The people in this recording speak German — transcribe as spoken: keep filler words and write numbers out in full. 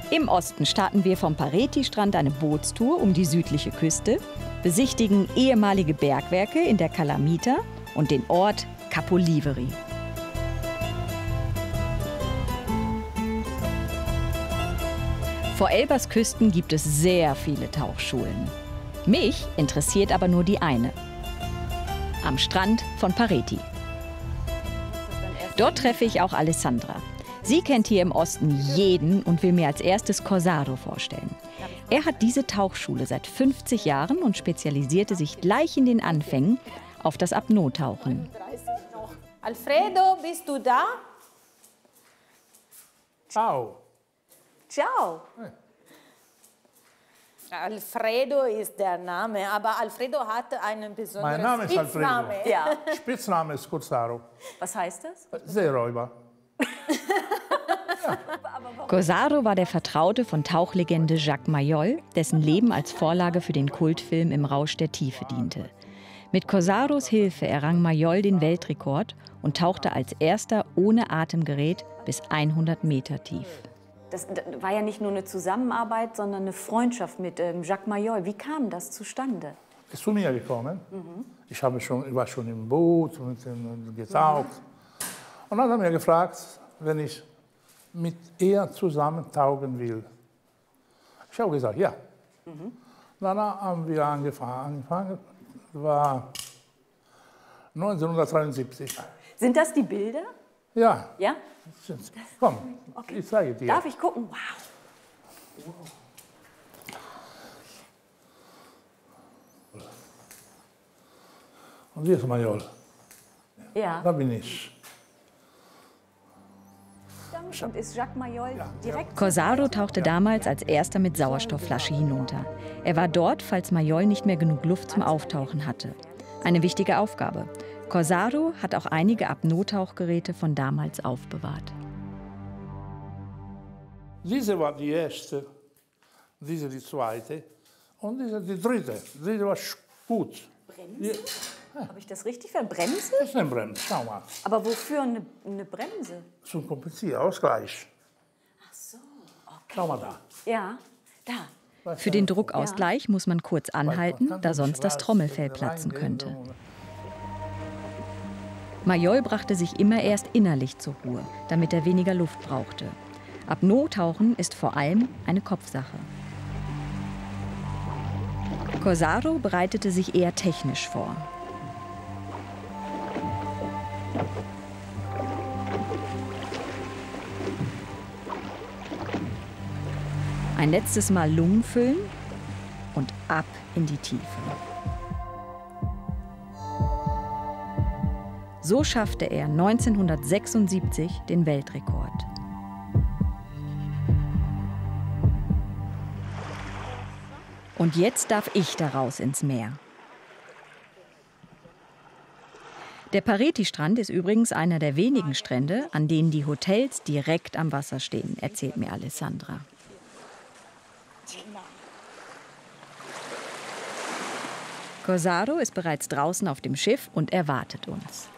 Im Osten starten wir vom Pareti-Strand eine Bootstour um die südliche Küste, besichtigen ehemalige Bergwerke in der Calamita und den Ort Capo Liveri. Vor Elbas Küsten gibt es sehr viele Tauchschulen. Mich interessiert aber nur die eine. Am Strand von Pareti. Dort treffe ich auch Alessandra. Sie kennt hier im Osten jeden und will mir als erstes Corsaro vorstellen. Er hat diese Tauchschule seit fünfzig Jahren und spezialisierte sich gleich in den Anfängen auf das Apnoe-Tauchen. Alfredo, bist du da? Ciao. Ciao. Alfredo ist der Name, aber Alfredo hat einen besonderen Mein Name ist Spitzname. Alfredo. Ja. Spitzname ist Corsaro. Was heißt das? Seeräuber. Corsaro war der Vertraute von Tauchlegende Jacques Mayol, dessen Leben als Vorlage für den Kultfilm Im Rausch der Tiefe diente. Mit Corsaros Hilfe errang Mayol den Weltrekord und tauchte als erster ohne Atemgerät bis hundert Meter tief. Das war ja nicht nur eine Zusammenarbeit, sondern eine Freundschaft mit ähm, Jacques Mayol. Wie kam das zustande? Ist zu mir gekommen. Mhm. Ich, habe schon, ich war schon im Boot und, und getaucht. Mhm. Und dann hat er mir gefragt, wenn ich mit ihr zusammen tauchen will. Ich habe gesagt, ja. Mhm. Dann haben wir angefangen. angefangen. Das war neunzehnhundertdreiundsiebzig. Sind das die Bilder? Ja. Ja? Komm, okay. Ich zeige dir. Darf ich gucken? Wow. Und hier ist Mayol. Ja. Da bin ich. Und ist Jacques Mayol direkt... Corsaro tauchte damals als erster mit Sauerstoffflasche hinunter. Er war dort, falls Mayol nicht mehr genug Luft zum Auftauchen hatte. Eine wichtige Aufgabe. Corsaro hat auch einige Apnoe-Tauchgeräte von damals aufbewahrt. Diese war die erste, diese die zweite und diese die dritte. Diese war gut. Bremse? Ja. Habe ich das richtig verstanden? Bremse? Das ist eine Bremse, schau mal. Aber wofür eine, eine Bremse? Zum Kompensieren, Ausgleich. Ach so, okay. Schau mal da. Ja, da. Für den Druckausgleich muss man kurz anhalten, da sonst das Trommelfell platzen könnte. Mayol brachte sich immer erst innerlich zur Ruhe, damit er weniger Luft brauchte. Apnoe-Tauchen ist vor allem eine Kopfsache. Corsaro bereitete sich eher technisch vor. Ein letztes Mal Lungen füllen und ab in die Tiefe. So schaffte er neunzehnhundertsechsundsiebzig den Weltrekord. Und jetzt darf ich daraus ins Meer. Der Pareti-Strand ist übrigens einer der wenigen Strände, an denen die Hotels direkt am Wasser stehen, erzählt mir Alessandra. Corsaro ist bereits draußen auf dem Schiff und erwartet uns.